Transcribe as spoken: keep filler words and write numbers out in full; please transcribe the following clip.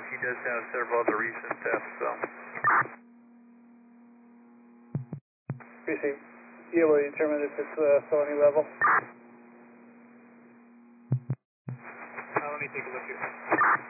negative. He does have several other recent thefts, so. Appreciate. You able to determine if it's uh, felony level? Uh, let me take a look here.